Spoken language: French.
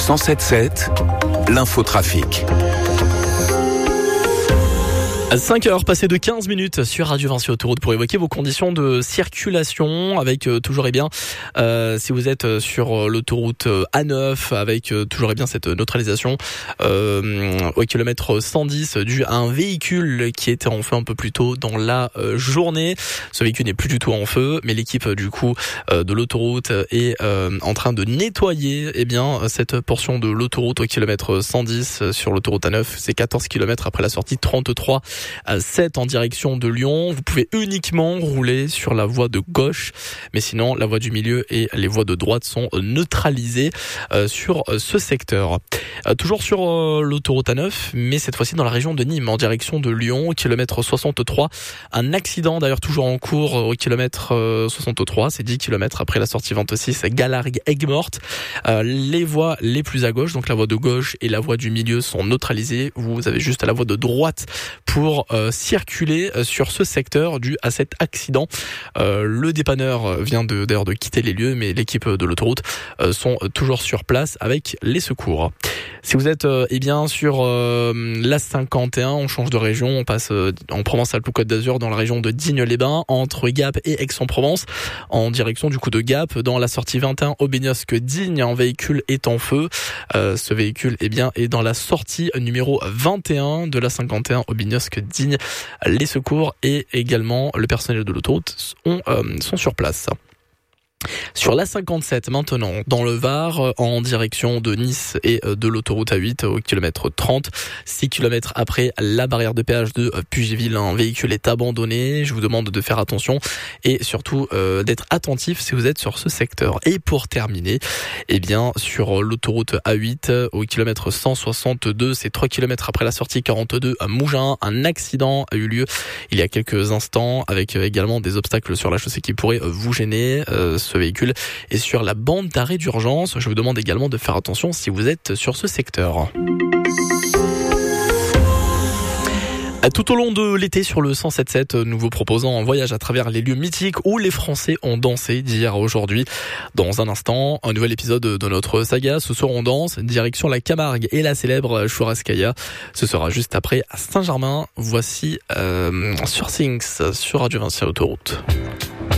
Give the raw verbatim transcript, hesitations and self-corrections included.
cent sept sept, l'infotrafic. À cinq heures, passées de quinze minutes sur Radio Vinci Autoroute pour évoquer vos conditions de circulation avec euh, toujours et bien, euh, si vous êtes sur l'autoroute A neuf avec euh, toujours et bien cette neutralisation euh, au kilomètre cent dix dû à un véhicule qui était en feu un peu plus tôt dans la euh, journée. Ce véhicule n'est plus du tout en feu, mais l'équipe du coup euh, de l'autoroute est euh, en train de nettoyer eh bien cette portion de l'autoroute au kilomètre cent dix sur l'autoroute A neuf. C'est quatorze kilomètres après la sortie trente-trois sept en direction de Lyon. Vous pouvez uniquement rouler sur la voie de gauche, mais sinon la voie du milieu et les voies de droite sont neutralisées euh, sur ce secteur. Euh, toujours sur euh, l'autoroute A neuf, mais cette fois-ci dans la région de Nîmes en direction de Lyon, au kilomètre soixante-trois. Un accident d'ailleurs toujours en cours au kilomètre euh, soixante-trois, c'est dix kilomètres après la sortie vingt-six Galargues-Aigues-Mortes. Euh, les voies les plus à gauche, donc la voie de gauche et la voie du milieu sont neutralisées. Vous avez juste la voie de droite pour Pour euh, circuler sur ce secteur dû à cet accident. Euh, le dépanneur vient de, d'ailleurs de quitter les lieux, mais l'équipe de l'autoroute euh, sont toujours sur place avec les secours. Si vous êtes euh, eh bien sur euh, l'A cinquante et un, on change de région, on passe euh, en Provence-Alpes-Côte d'Azur dans la région de Digne-les-Bains, entre Gap et Aix-en-Provence, en direction du coup de Gap, dans la sortie vingt et un Aubignosc Digne, un véhicule est en feu. Euh, ce véhicule eh bien est dans la sortie numéro vingt et un de l'A cinquante et un Aubignosc Digne. Les secours et également le personnel de l'autoroute ont, euh, sont sur place. Sur l'A cinquante-sept maintenant, dans le Var, en direction de Nice et de l'autoroute A huit au kilomètre trente, six kilomètres après la barrière de péage de Pugéville, un véhicule est abandonné. Je vous demande de faire attention et surtout euh, d'être attentif si vous êtes sur ce secteur. Et pour terminer, eh bien sur l'autoroute A huit au kilomètre cent soixante-deux, c'est trois kilomètres après la sortie quarante-deux à Mougins, un accident a eu lieu il y a quelques instants avec également des obstacles sur la chaussée qui pourraient vous gêner. Euh, Ce véhicule est sur la bande d'arrêt d'urgence. Je vous demande également de faire attention si vous êtes sur ce secteur. Tout au long de l'été sur le cent sept sept, nous vous proposons un voyage à travers les lieux mythiques où les Français ont dansé d'hier à aujourd'hui. Dans un instant, un nouvel épisode de notre saga. Ce soir on danse, direction la Camargue et la célèbre Churrascaia. Ce sera juste après à Saint-Germain. Voici euh, sur Things, sur Radio Vinci Autoroute.